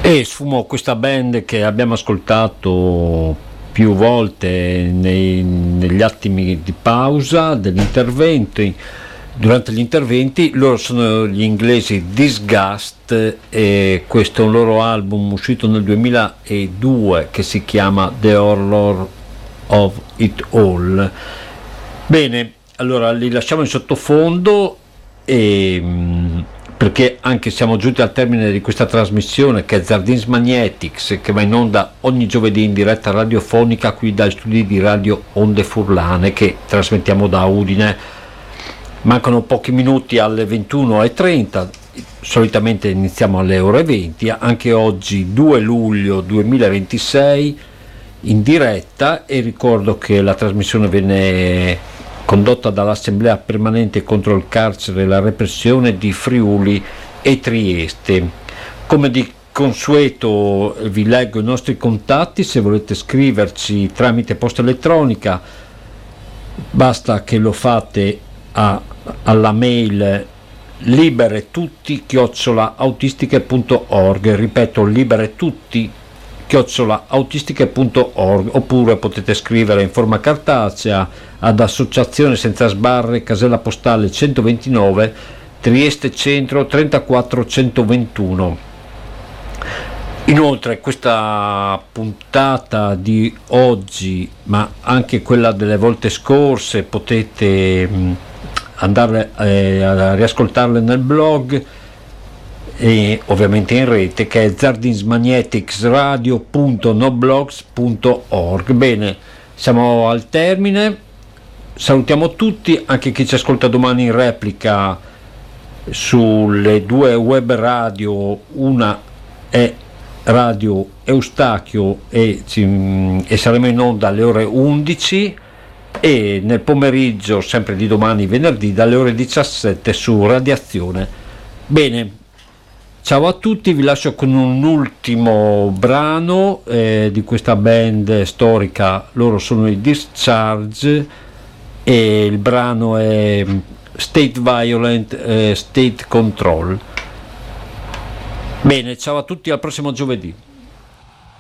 E sfumò questa band che abbiamo ascoltato più volte negli attimi di pausa degli interventi. Durante gli interventi loro sono gli inglesi Disgust, e questo è un loro album uscito nel 2002 che si chiama The Horror of It All. Bene, allora li lasciamo in sottofondo perché anche siamo giunti al termine di questa trasmissione, che è Zardins Magnetics, che va in onda ogni giovedì in diretta radiofonica qui dai studi di Radio Onde Furlane, che trasmettiamo da Udine. Mancano pochi minuti alle 21:30, solitamente iniziamo alle ore 20, anche oggi 2 luglio 2026 in diretta, e ricordo che la trasmissione viene condotta dall'Assemblea Permanente contro il carcere e la repressione di Friuli e Trieste. Come di consueto vi leggo i nostri contatti: se volete scriverci tramite posta elettronica basta che lo fate alla mail liberetutti@autistiche.org, ripeto, liberetutti@autistiche.org, oppure potete scrivere in forma cartacea ad Associazione Senza Sbarre, casella postale 129, Trieste Centro 34121. Inoltre questa puntata di oggi, ma anche quella delle volte scorse, potete andare a riascoltarle nel blog e ovviamente in rete, che è zardinsmagneticsradio.noblogs.org. Bene, siamo al termine, salutiamo tutti, anche chi ci ascolta domani in replica sulle due web radio, una è Radio Eustachio e saremo in onda alle ore 11, e nel pomeriggio sempre di domani, venerdì, dalle ore 17 su Radiazione. Bene, ciao a tutti, vi lascio con un ultimo brano di questa band storica. Loro sono i Discharge e il brano è State Violent, State Control. Bene, ciao a tutti, al prossimo giovedì.